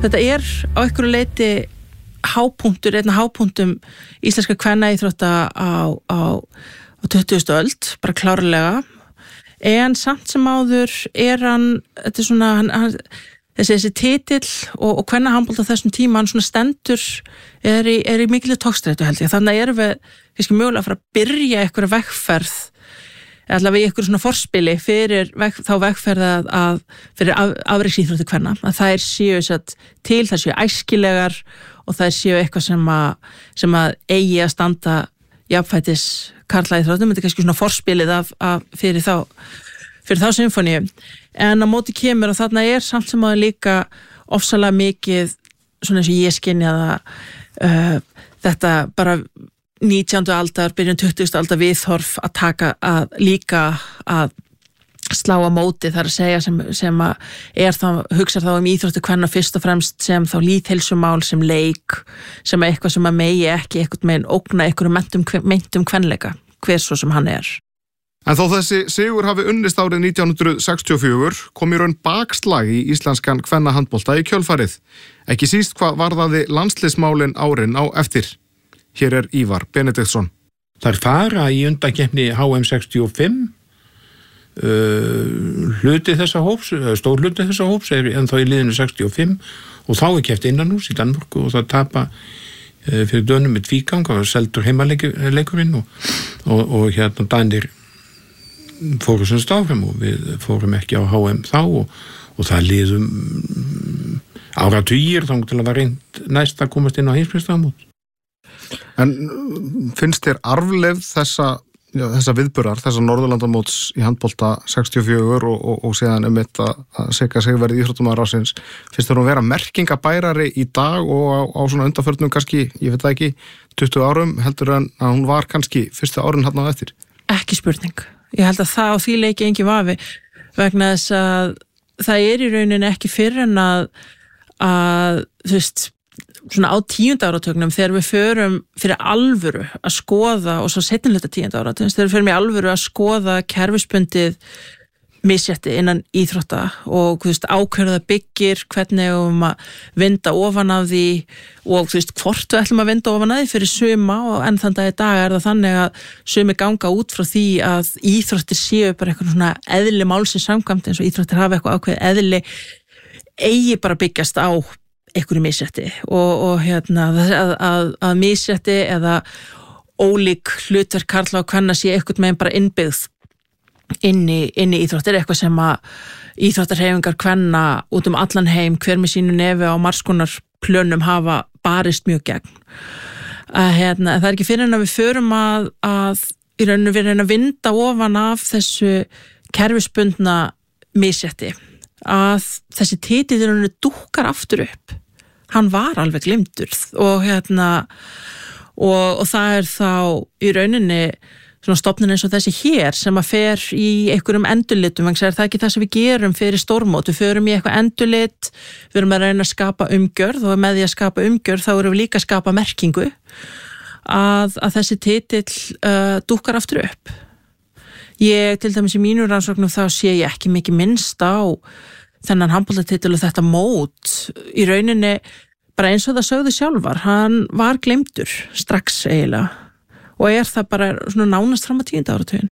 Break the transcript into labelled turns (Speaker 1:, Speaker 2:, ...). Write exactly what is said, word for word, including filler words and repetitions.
Speaker 1: þetta er á einhverju leyti hápunktur, einna hápunktum íslenska kvennaíþrótta á, á, á tuttugustu öld, bara klárlega, en samt sem áður er hann, þetta er svona, hann, hann, þessi, þessi titill og, og kvennahandbolta á þessum tíma, hann svona stendur, er í, er í mikilvæg tókstreitu held ég, þannig erum við kannski mögulega að fara að byrja einhverja vegferð, allavega í einhverju svona forspili fyrir veg, þá vegferð að, að fyrir af, afreiksíþróttir kvenna, að þær séu satt, til, þær séu æskilegar og þær séu eitthvað sem að, sem að eigi að standa jafnfætis karlaíþróttum, þetta er kannski svona forspilið af, af fyrir þá fyrir þá symfóníu, en á móti kemur og þarna er samt sem að líka ofsalega mikið, svona eins og ég skynja það, uh, þetta bara nítjándu aldar, byrjun tuttugustu aldar viðhorf að taka að líka að slá á móti, þar að segja sem, sem að er þá, hugsar þá um íþróttu kvenna fyrst og fremst sem þá lýðheilsumál, sem leik, sem er eitthvað sem að megi ekki eitthvað megin ógna einhverjum meintum, meintum kvenleika, hver svo sem hann er.
Speaker 2: En þó þessi sigur hafi unnist árið nítján hundruð sextíu og fjögur kom í raun bakslag í íslenskan kvennahandbolta í kjölfarið. Ekki síst hvað varðaði landsliðsmálin árin á eftir. Hér er Ívar Benediktsson.
Speaker 3: Þær fara í undankeppni H M sextíu og fimm. Uh, hluti þessa hóps, stór hluti þessa hóps er ennþá í liðinu sextíu og fimm og þá er keppt innanhús í Danmörku og það tapa uh, fyrir dönum með tvígang og seldur heimaleikurinn og, og, og hérna Danir fóru sem stáfram og við fórum ekki á H M þá og, og það liðum um, áratugir þá til að vera reynd næst að komast inn á heimsmeistarmót.
Speaker 2: En finnst þér arfleifð þessa Já, þessa viðburðar, þessa Norðurlandamóts í handbolta sextíu og fjögur og, og, og síðan um eitt að, að Sigga Sigverði íþróttumaður ársins, finnst þér hún vera merkingabærari í dag og á, á svona undanförnum kannski, ég veit það ekki, tuttugu árum heldur en að hún var kannski fyrstu árin hérna á eftir?
Speaker 1: Ekki spurning. Ég held að það á því leiki engi vafi vegna þess að það er í rauninni ekki fyrir en að, að þú veist, svona á tíunda áratögnum þegar við förum fyrir alvöru að skoða og svo seinniluta tíunda áratögnum þegar við förum í alvöru að skoða kerfisbundið misjætti innan íþrótta og þú veist ákveða byggir hvernig um að vinda ofan af því og þú veist hvort við ætlum að vinda ofan af því fyrir suma og enn þann dag í dag er það þannig að sumi ganga út frá því að íþróttir séu bara eitthvað svona eðli málsins samkvæmt eins og íþróttir hafa eitthvað ákveð eðli eigi bara byggjast á einhverju misjætti og, og hérna að, að, að misjætti eða ólík hlutverk karla og kvenna sé eitthvað meginn bara innbyggð inn í, inn í íþróttir, eitthvað sem að íþróttarhreyfingar kvenna út um allan heim, hver með sínu nefi á margskonar plönum hafa barist mjög gegn. Að, hérna, það er ekki fyrir en að við förum að, að í rauninu við reyna að vinda ofan af þessu kerfisbundna misjætti að þessi titill í rauninu dúkkar aftur upp. Hann var alveg gleymdur og hérna og, og það er þá í rauninni svona stofnun eins og þessi hér sem að fer í einhverjum endurlitum, vegna er það ekki það sem við gerum fyrir stórmót, við förum í eitthvað endurlit, við erum að reyna að skapa umgjörð og með því að skapa umgjörð þá erum við líka að skapa merkingu að, að þessi titill uh, dúkkar aftur upp. Ég til dæmis í mínu rannsóknum þá sé ég ekki mikið minnst á þennan handboltatitil og þetta mót í rauninni bara eins og það sögðu sjálfar, hann var gleymdur strax eiginlega og er það bara svona nánast fram að tíunda áratuginn.